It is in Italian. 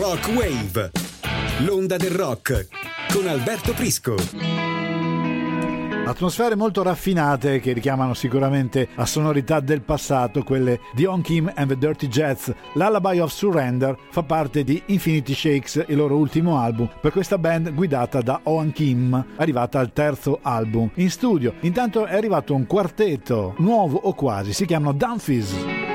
Rock Wave, l'onda del rock, con Alberto Prisco. Atmosfere molto raffinate che richiamano sicuramente a sonorità del passato, quelle di On Kim and the Dirty Jets. Lullaby of Surrender fa parte di Infinity Shakes, il loro ultimo album, per questa band guidata da On Kim, arrivata al terzo album. In studio intanto è arrivato un quartetto nuovo o quasi, si chiamano Dumfries.